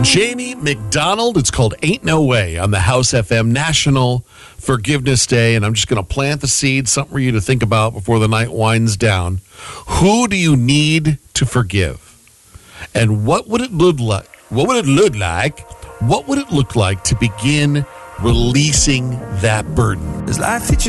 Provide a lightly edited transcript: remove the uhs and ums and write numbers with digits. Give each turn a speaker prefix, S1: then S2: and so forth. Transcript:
S1: Jamie McDonald. It's called Ain't No Way on the House FM National Forgiveness Day. And I'm just going to plant the seed, something for you to think about before the night winds down. Who do you need to forgive? And what would it look like? What would it look like? What would it look like to begin releasing that burden?
S2: Does life teach you